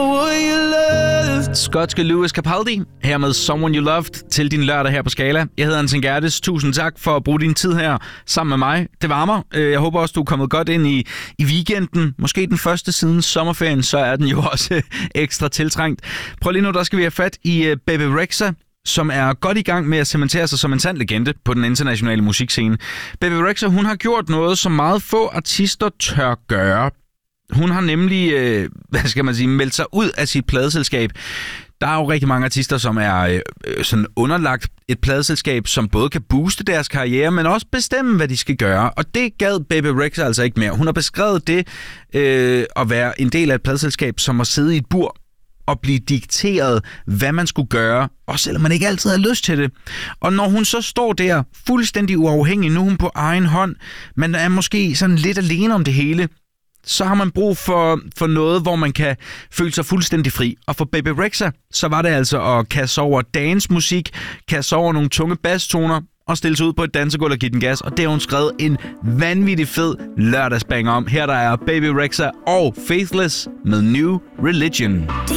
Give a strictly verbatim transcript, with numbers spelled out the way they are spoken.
Skotske Lewis Capaldi, her med Someone You Loved til din lørdag her på Skala. Jeg hedder Anton Gerdes. Tusind tak for at bruge din tid her sammen med mig. Det varmer. Jeg håber også, du er kommet godt ind i, i weekenden. Måske den første siden sommerferien, så er den jo også ekstra tiltrængt. Prøv lige nu, der skal vi have fat i Bebe Rexha, som er godt i gang med at cementere sig som en sand legende på den internationale musikscene. Bebe Rexha, hun har gjort noget, som meget få artister tør gøre. Hun har nemlig, øh, hvad skal man sige, meldt sig ud af sit pladeselskab. Der er jo rigtig mange artister, som er øh, sådan underlagt et pladeselskab, som både kan booste deres karriere, men også bestemme, hvad de skal gøre. Og det gad Bebe Rexha altså ikke mere. Hun har beskrevet det øh, at være en del af et pladeselskab, som at sidde i et bur og blive dikteret, hvad man skulle gøre, også selvom man ikke altid har lyst til det. Og når hun så står der fuldstændig uafhængig, nu er hun på egen hånd, men er måske sådan lidt alene om det hele, så har man brug for, for noget, hvor man kan føle sig fuldstændig fri. Og for Bebe Rexha, så var det altså at kaste over dancemusik, kaste over nogle tunge basstoner og stille sig ud på et dansegulv og give den gas. Og det har hun skrevet en vanvittig fed lørdagsbanger om. Her der er Bebe Rexha og Faithless med New Religion.